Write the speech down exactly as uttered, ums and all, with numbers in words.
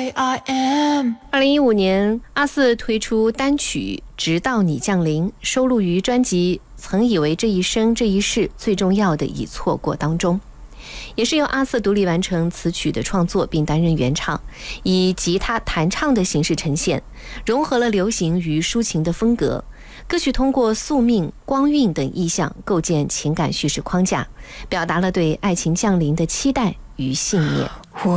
二零一五年，阿肆推出单曲《直到你降临》，收录于专辑《曾以为这一生这一世最重要的已错过》当中，也是由阿肆独立完成词曲的创作并担任原唱，以吉他弹唱的形式呈现，融合了流行与抒情的风格。歌曲通过宿命、光晕等意象构建情感叙事框架，表达了对爱情降临的期待与信念。 我